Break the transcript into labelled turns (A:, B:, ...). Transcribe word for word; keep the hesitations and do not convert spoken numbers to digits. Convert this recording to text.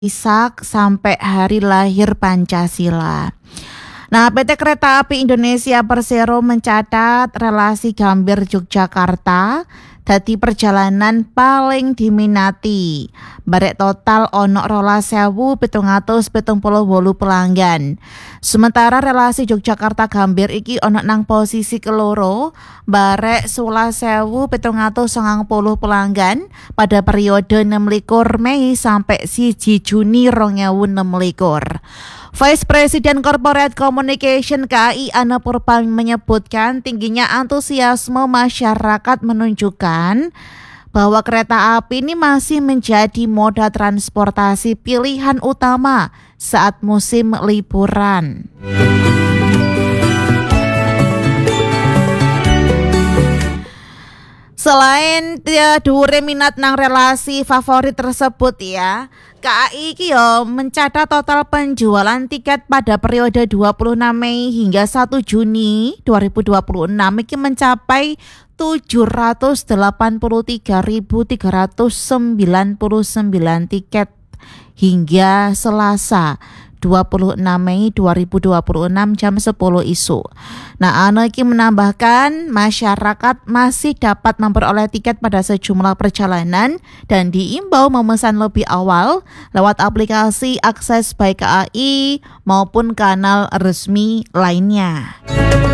A: Ishak sampai hari lahir Pancasila. Nah, P T Kereta Api Indonesia Persero mencatat relasi Gambir Yogyakarta dadi perjalanan paling diminati. Barek total ono rolas sewu pitung atus pitung puluh wolu pelanggan. Sementara relasi Yogyakarta Gambir iki ono nang posisi keloro, barek sewelas sewu pitung atus sangang puluh pelanggan pada periode enam likur Mei sampai siji Juni rong ewu enem likur. Vice President Corporate Communication K A I Ana Purba menyebutkan tingginya antusiasme masyarakat menunjukkan bahwa kereta api ini masih menjadi moda transportasi pilihan utama saat musim liburan. Selain ya dhuwure minat nang relasi favorit tersebut ya, K A I iki yo mencatat total penjualan tiket pada periode dua puluh enam Mei hingga satu Juni dua ribu dua puluh enam iki mencapai tujuh ratus delapan puluh tiga ribu tiga ratus sembilan puluh sembilan tiket hingga Selasa dua puluh enam Mei dua ribu dua puluh enam jam sepuluh isu. Nah, Ana iki menambahkan masyarakat masih dapat memperoleh tiket pada sejumlah perjalanan dan diimbau memesan lebih awal lewat aplikasi Akses by K A I maupun kanal resmi lainnya.